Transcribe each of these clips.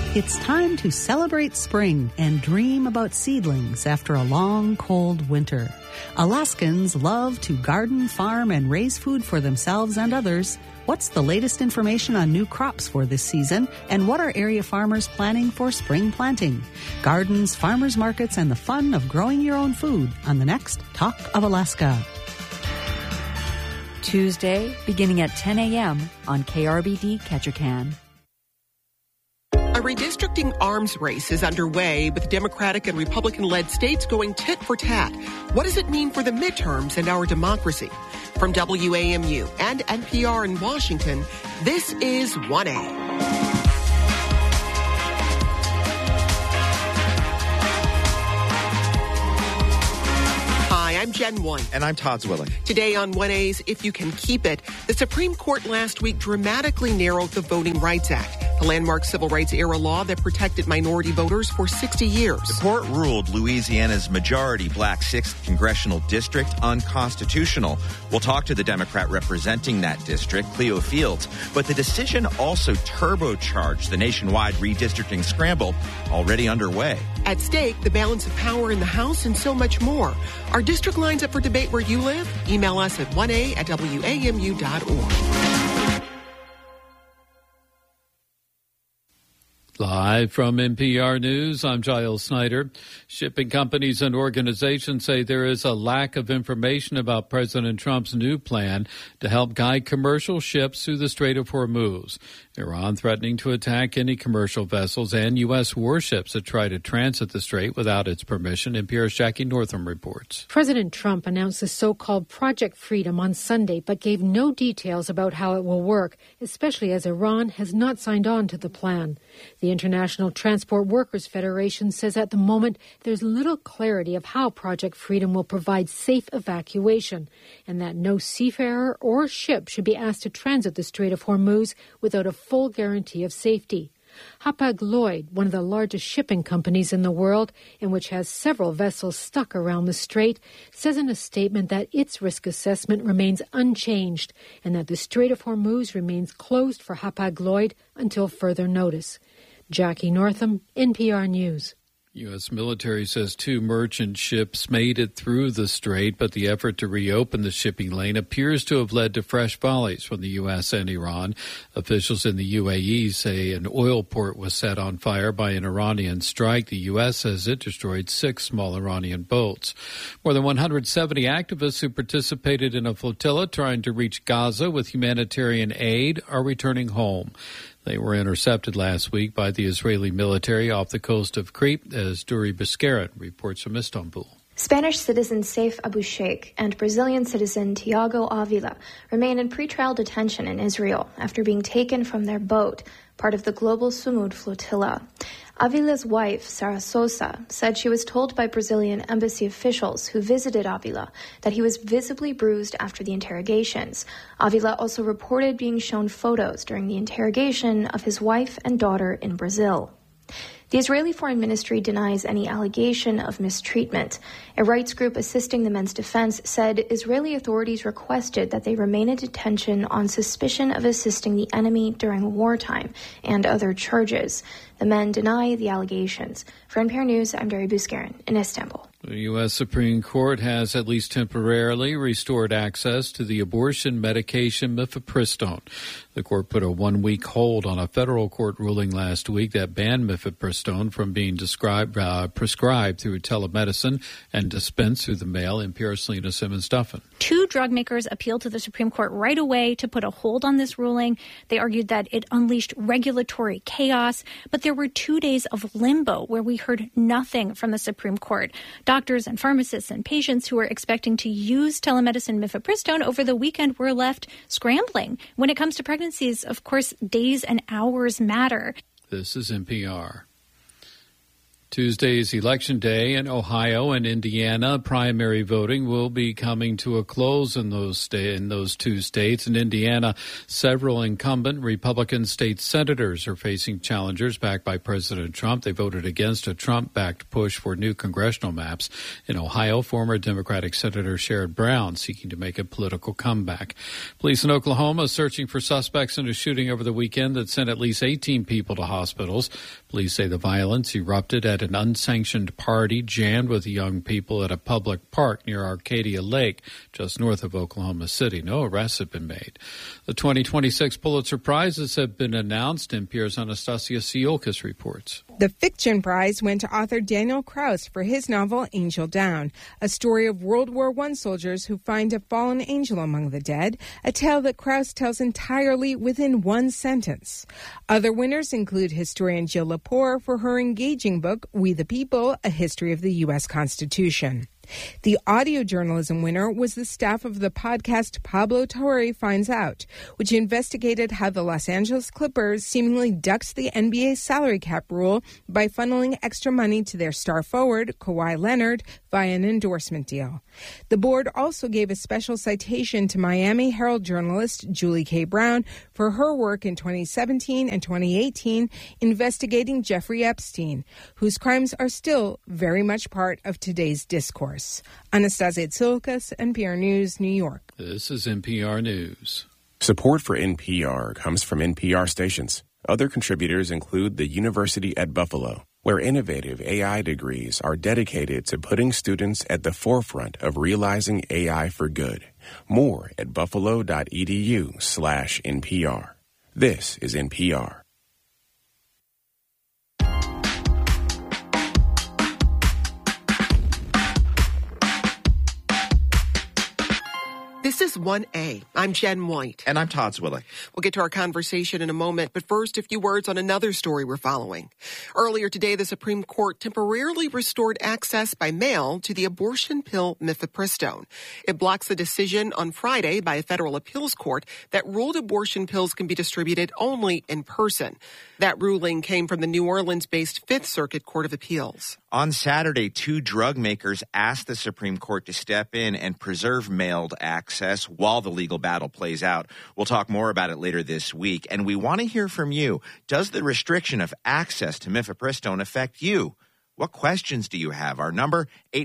It's time to celebrate spring and dream about seedlings after a long, cold winter. Alaskans love to garden, farm, and raise food for themselves and others. What's the latest information on new crops for this season, and what are area farmers planning for spring planting? Gardens, farmers markets, and the fun of growing your own food on the next Talk of Alaska. Tuesday, beginning at 10 a.m. on KRBD Ketchikan. A redistricting arms race is underway with Democratic and Republican-led states going tit for tat. What does it mean for the midterms and our democracy? From WAMU and NPR in Washington, this is 1A. I'm Jen One. And I'm Todd Zwilling. Today on 1A's If You Can Keep It, the Supreme Court last week dramatically narrowed the Voting Rights Act, the landmark civil rights era law that protected minority voters for 60 years. The court ruled Louisiana's majority black 6th congressional district unconstitutional. We'll talk to the Democrat representing that district, Cleo Fields. But the decision also turbocharged the nationwide redistricting scramble already underway. At stake, the balance of power in the House and so much more. Our district lines up for debate where you live? Email us at 1a@wamu.org. Live from NPR News, I'm Giles Snyder. Shipping companies and organizations say there is a lack of information about President Trump's new plan to help guide commercial ships through the Strait of Hormuz. Iran threatening to attack any commercial vessels and U.S. warships that try to transit the strait without its permission. NPR's Jackie Northam reports. President Trump announced the so-called Project Freedom on Sunday, but gave no details about how it will work, especially as Iran has not signed on to the plan. The International Transport Workers Federation says at the moment there's little clarity of how Project Freedom will provide safe evacuation, and that no seafarer or ship should be asked to transit the Strait of Hormuz without a full guarantee of safety. Hapag-Lloyd, one of the largest shipping companies in the world, and which has several vessels stuck around the strait, says in a statement that its risk assessment remains unchanged and that the Strait of Hormuz remains closed for Hapag-Lloyd until further notice. Jackie Northam, NPR News. U.S. military says 2 merchant ships made it through the strait, but the effort to reopen the shipping lane appears to have led to fresh volleys from the U.S. and Iran. Officials in the UAE say an oil port was set on fire by an Iranian strike. The U.S. says it destroyed 6 small Iranian boats. More than 170 activists who participated in a flotilla trying to reach Gaza with humanitarian aid are returning home. They were intercepted last week by the Israeli military off the coast of Crete, as Duri Biskaran reports from Istanbul. Spanish citizen Saif Abu Sheikh and Brazilian citizen Tiago Avila remain in pretrial detention in Israel after being taken from their boat, part of the global Sumud flotilla. Avila's wife, Sara Sosa, said she was told by Brazilian embassy officials who visited Avila that he was visibly bruised after the interrogations. Avila also reported being shown photos during the interrogation of his wife and daughter in Brazil. The Israeli Foreign Ministry denies any allegation of mistreatment. A rights group assisting the men's defense said Israeli authorities requested that they remain in detention on suspicion of assisting the enemy during wartime and other charges. The men deny the allegations. For NPR News, I'm Duri Biskaran in Istanbul. The U.S. Supreme Court has at least temporarily restored access to the abortion medication mifepristone. The court put a 1-week hold on a federal court ruling last week that banned mifepristone from being prescribed through telemedicine and dispensed through the mail. NPR's Selena Simmons-Duffin. 2 drug makers appealed to the Supreme Court right away to put a hold on this ruling. They argued that it unleashed regulatory chaos, but there were 2 days of limbo where we heard nothing from the Supreme Court. Doctors and pharmacists and patients who were expecting to use telemedicine mifepristone over the weekend were left scrambling. When it comes to pregnancies, of course, days and hours matter. This is NPR. Tuesday's Election Day in Ohio and Indiana. Primary voting will be coming to a close in those two states. In Indiana, several incumbent Republican state senators are facing challengers backed by President Trump. They voted against a Trump-backed push for new congressional maps. In Ohio, former Democratic Senator Sherrod Brown seeking to make a political comeback. Police in Oklahoma searching for suspects in a shooting over the weekend that sent at least 18 people to hospitals. Police say the violence erupted at an unsanctioned party jammed with young people at a public park near Arcadia Lake, just north of Oklahoma City. No arrests have been made. The 2026 Pulitzer Prizes have been announced. NPR's Anastasia Tsiolkas reports. The Fiction Prize went to author Daniel Kraus for his novel Angel Down, a story of World War I soldiers who find a fallen angel among the dead, a tale that Kraus tells entirely within one sentence. Other winners include historian Jill Lepore for her engaging book, We the People, A History of the U.S. Constitution. The audio journalism winner was the staff of the podcast Pablo Torre Finds Out, which investigated how the Los Angeles Clippers seemingly ducked the NBA salary cap rule by funneling extra money to their star forward, Kawhi Leonard, via an endorsement deal. The board also gave a special citation to Miami Herald journalist Julie K. Brown for her work in 2017 and 2018 investigating Jeffrey Epstein, whose crimes are still very much part of today's discourse. Anastasia Tsiolkas, NPR News, New York. This is NPR News. Support for NPR comes from NPR stations. Other contributors include the University at Buffalo, where innovative AI degrees are dedicated to putting students at the forefront of realizing AI for good. More at buffalo.edu/NPR. This is NPR. This is 1A. I'm Jen White. And I'm Todd Zwillig. We'll get to our conversation in a moment, but first, a few words on another story we're following. Earlier today, the Supreme Court temporarily restored access by mail to the abortion pill mifepristone. It blocks a decision on Friday by a federal appeals court that ruled abortion pills can be distributed only in person. That ruling came from the New Orleans-based Fifth Circuit Court of Appeals. On Saturday, two drug makers asked the Supreme Court to step in and preserve mailed access while the legal battle plays out. We'll talk more about it later this week, and we want to hear from you. Does the restriction of access to mifepristone affect you? What questions do you have? Our number,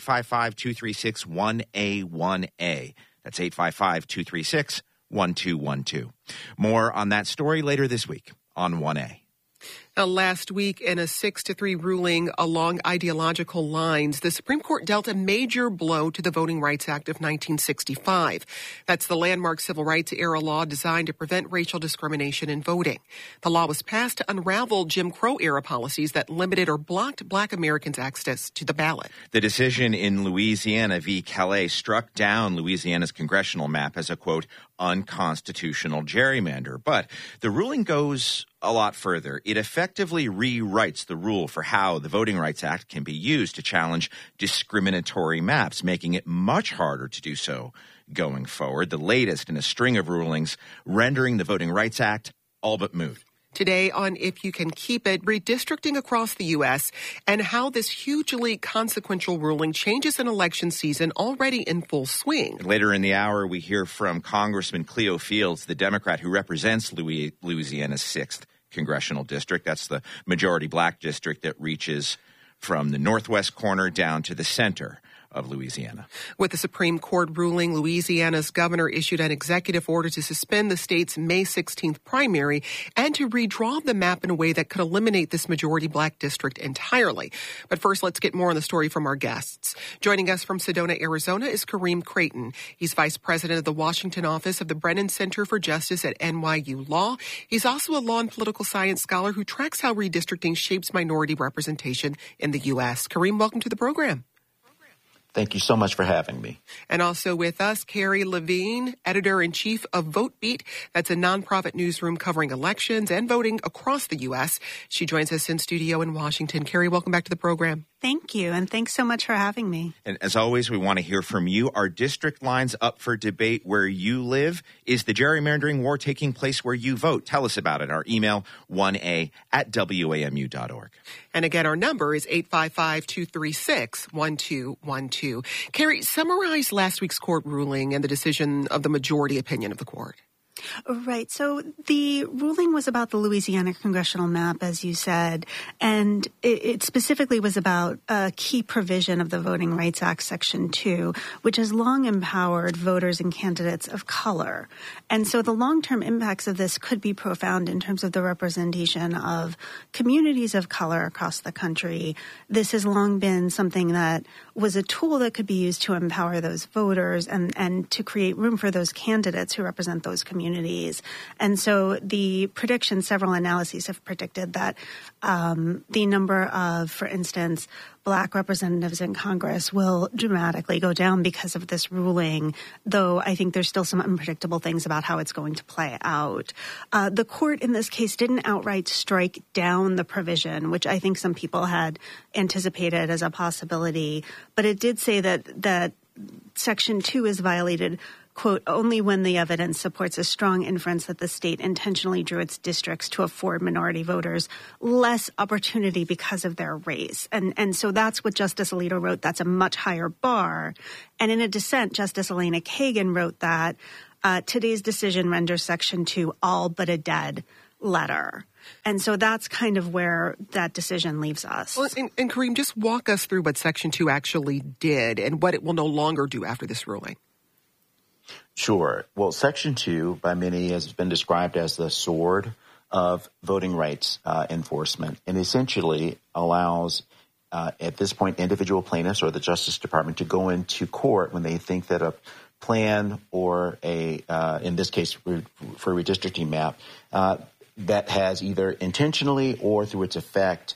855-236-1A1A. That's 855-236-1212. More on that story later this week on 1A. Last week, in a 6-3 ruling along ideological lines, the Supreme Court dealt a major blow to the Voting Rights Act of 1965. That's the landmark civil rights era law designed to prevent racial discrimination in voting. The law was passed to unravel Jim Crow era policies that limited or blocked Black Americans' access to the ballot. The decision in Louisiana v. Calais struck down Louisiana's congressional map as a, quote, unconstitutional gerrymander. But the ruling goes a lot further. It effectively rewrites the rule for how the Voting Rights Act can be used to challenge discriminatory maps, making it much harder to do so going forward. The latest in a string of rulings rendering the Voting Rights Act all but moot. Today on If You Can Keep It, redistricting across the U.S. and how this hugely consequential ruling changes an election season already in full swing. Later in the hour, we hear from Congressman Cleo Fields, the Democrat who represents Louisiana's 6th congressional district. That's the majority Black district that reaches from the northwest corner down to the center of Louisiana. With the Supreme Court ruling, Louisiana's governor issued an executive order to suspend the state's May 16th primary and to redraw the map in a way that could eliminate this majority Black district entirely. But first, let's get more on the story from our guests. Joining us from Sedona, Arizona is Kareem Creighton. He's vice president of the Washington office of the Brennan Center for Justice at NYU Law. He's also a law and political science scholar who tracks how redistricting shapes minority representation in the U.S. Kareem, welcome to the program. Thank you so much for having me. And also with us, Carrie Levine, editor-in-chief of VoteBeat. That's a nonprofit newsroom covering elections and voting across the U.S. She joins us in studio in Washington. Carrie, welcome back to the program. Thank you, and thanks so much for having me. And as always, we want to hear from you. Are district lines up for debate where you live? Is the gerrymandering war taking place where you vote? Tell us about it. Our email, 1a@wamu.org. And again, our number is 855-236-1212. Carrie, summarize last week's court ruling and the decision of the majority opinion of the court. Right. So the ruling was about the Louisiana congressional map, as you said, and it specifically was about a key provision of the Voting Rights Act, Section 2, which has long empowered voters and candidates of color. And so the long-term impacts of this could be profound in terms of the representation of communities of color across the country. This has long been something that was a tool that could be used to empower those voters and to create room for those candidates who represent those communities. And so the predictions, several analyses have predicted that the number of, for instance, Black representatives in Congress will dramatically go down because of this ruling, though I think there's still some unpredictable things about how it's going to play out. The court in this case didn't outright strike down the provision, which I think some people had anticipated as a possibility, but it did say that Section 2 is violated, quote, only when the evidence supports a strong inference that the state intentionally drew its districts to afford minority voters less opportunity because of their race. And so that's what Justice Alito wrote. That's a much higher bar. And in a dissent, Justice Elena Kagan wrote that today's decision renders Section 2 all but a dead letter. And so that's kind of where that decision leaves us. Well, and Kareem, just walk us through what Section 2 actually did and what it will no longer do after this ruling. Sure. Well, Section 2 by many has been described as the sword of voting rights enforcement, and essentially allows, at this point, individual plaintiffs or the Justice Department to go into court when they think that a plan or in this case, for a redistricting map, that has either intentionally or through its effect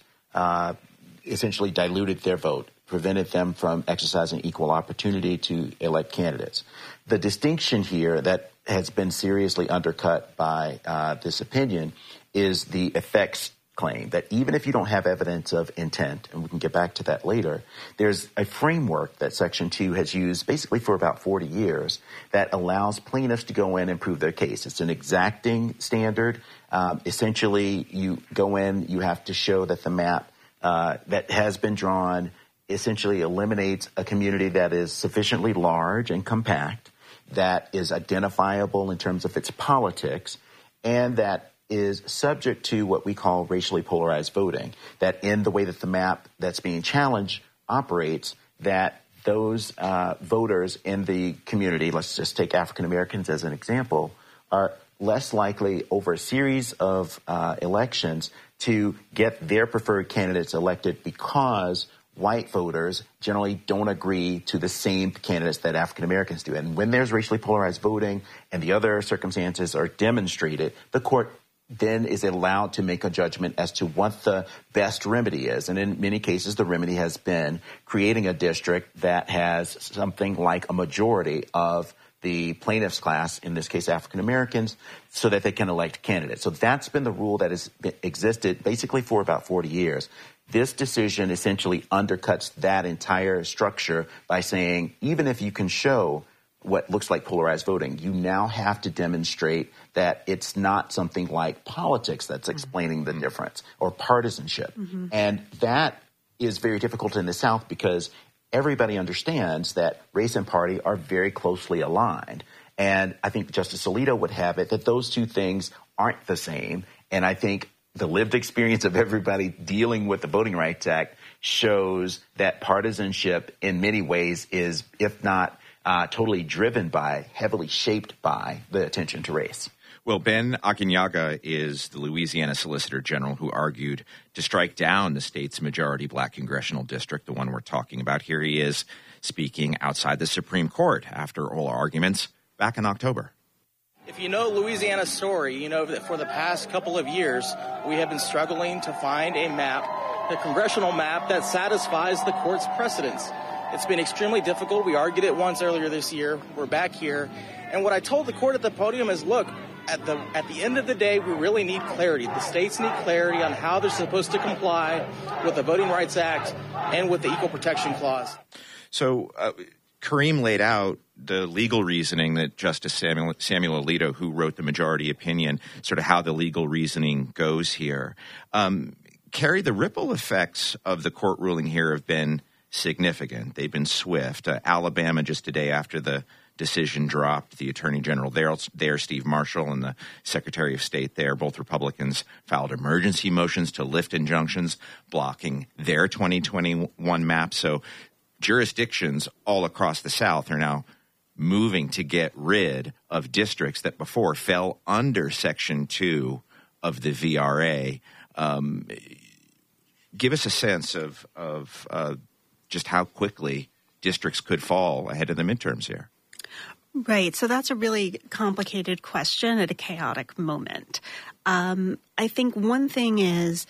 essentially diluted their vote, prevented them from exercising equal opportunity to elect candidates. The distinction here that has been seriously undercut by this opinion is the effects claim, that even if you don't have evidence of intent, and we can get back to that later, there's a framework that Section 2 has used basically for about 40 years that allows plaintiffs to go in and prove their case. It's an exacting standard. Essentially, you go in, you have to show that the map that has been drawn essentially eliminates a community that is sufficiently large and compact, that is identifiable in terms of its politics, and that is subject to what we call racially polarized voting, that in the way that the map that's being challenged operates, that those voters in the community, let's just take African Americans as an example, are less likely over a series of elections to get their preferred candidates elected because white voters generally don't agree to the same candidates that African Americans do. And when there's racially polarized voting and the other circumstances are demonstrated, the court then is allowed to make a judgment as to what the best remedy is. And in many cases, the remedy has been creating a district that has something like a majority of the plaintiffs' class, in this case African Americans, so that they can elect candidates. So that's been the rule that has existed basically for about 40 years. This decision essentially undercuts that entire structure by saying, even if you can show what looks like polarized voting, you now have to demonstrate that it's not something like politics that's explaining the difference or partisanship. Mm-hmm. And that is very difficult in the South because everybody understands that race and party are very closely aligned. And I think Justice Alito would have it that those two things aren't the same. And I think the lived experience of everybody dealing with the Voting Rights Act shows that partisanship in many ways is, if not totally driven by, heavily shaped by the attention to race. Well, Ben Aguinaga is the Louisiana Solicitor General who argued to strike down the state's majority Black congressional district, the one we're talking about. Here he is speaking outside the Supreme Court after oral arguments back in October. If you know Louisiana's story, you know that for the past couple of years, we have been struggling to find a map, a congressional map that satisfies the court's precedents. It's been extremely difficult. We argued it once earlier this year. We're back here. And what I told the court at the podium is, look, at the end of the day, we really need clarity. The states need clarity on how they're supposed to comply with the Voting Rights Act and with the Equal Protection Clause. So Kareem laid out the legal reasoning that Justice Samuel Alito, who wrote the majority opinion, sort of how the legal reasoning goes here. Carrie, the ripple effects of the court ruling here have been significant. They've been swift. Alabama, just today after the decision dropped, the Attorney General there, Steve Marshall, and the Secretary of State there, both Republicans, filed emergency motions to lift injunctions blocking their 2021 map. So jurisdictions all across the South are now moving to get rid of districts that before fell under Section 2 of the VRA. Give us a sense of just how quickly districts could fall ahead of the midterms here. Right. So that's a really complicated question at a chaotic moment. I think one thing is,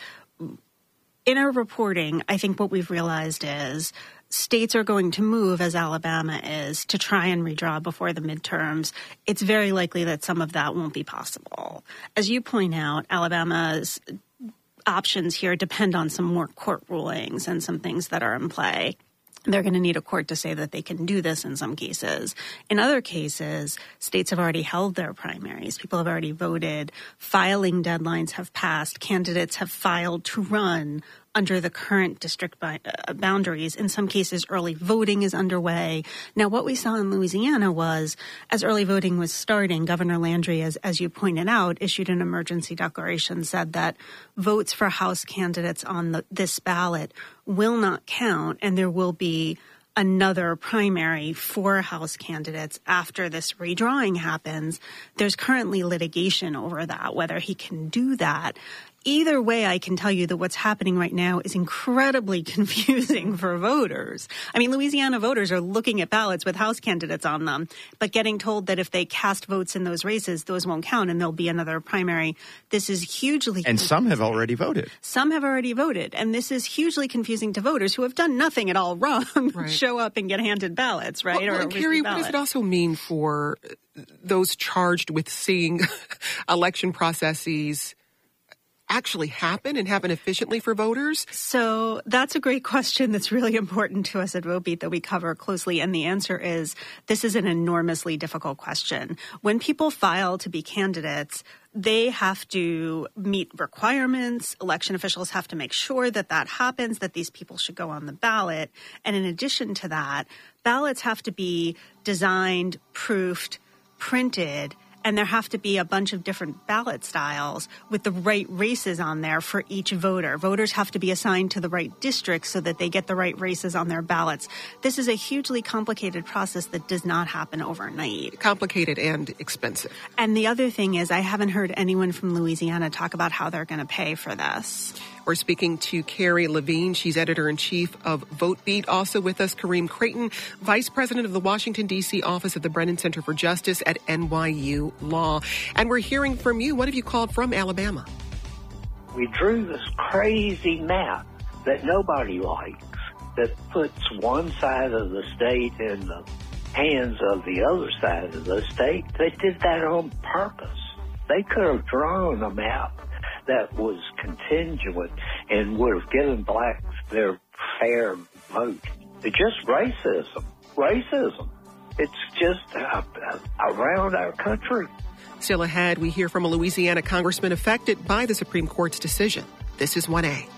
in our reporting, I think what we've realized is states are going to move, as Alabama is, to try and redraw before the midterms. It's very likely that some of that won't be possible. As you point out, Alabama's options here depend on some more court rulings and some things that are in play. They're going to need a court to say that they can do this in some cases. In other cases, states have already held their primaries. People have already voted. Filing deadlines have passed. Candidates have filed to run under the current district boundaries. In some cases, early voting is underway. Now, what we saw in Louisiana was, as early voting was starting, Governor Landry, as you pointed out, issued an emergency declaration, said that votes for House candidates on this ballot will not count, and there will be another primary for House candidates after this redrawing happens. There's currently litigation over that, whether he can do that. Either way, I can tell you that what's happening right now is incredibly confusing for voters. I mean, Louisiana voters are looking at ballots with House candidates on them, but getting told that if they cast votes in those races, those won't count and there'll be another primary. This is hugely confusing. And some have already voted. Some have already voted. And this is hugely confusing to voters who have done nothing at all wrong, right. Show up and get handed ballots, right? Well, Carrie, what does it also mean for those charged with seeing election processes actually happen and happen efficiently for voters? So that's a great question that's really important to us at VoteBeat that we cover closely. And the answer is this is an enormously difficult question. When people file to be candidates, they have to meet requirements. Election officials have to make sure that that happens, that these people should go on the ballot. And in addition to that, ballots have to be designed, proofed, printed, and there have to be a bunch of different ballot styles with the right races on there for each voter. Voters have to be assigned to the right districts so that they get the right races on their ballots. This is a hugely complicated process that does not happen overnight. Complicated and expensive. And the other thing is, I haven't heard anyone from Louisiana talk about how they're going to pay for this. We're speaking to Carrie Levine. She's editor-in-chief of VoteBeat. Also with us, Kareem Creighton, vice president of the Washington, D.C. office of the Brennan Center for Justice at NYU Law. And we're hearing from you. What have you called from Alabama? We drew this crazy map that nobody likes, that puts one side of the state in the hands of the other side of the state. They did that on purpose. They could have drawn a map that was contingent and would have given blacks their fair vote. It's just racism. Racism. It's just around our country. Still ahead, we hear from a Louisiana congressman affected by the Supreme Court's decision. This is 1A.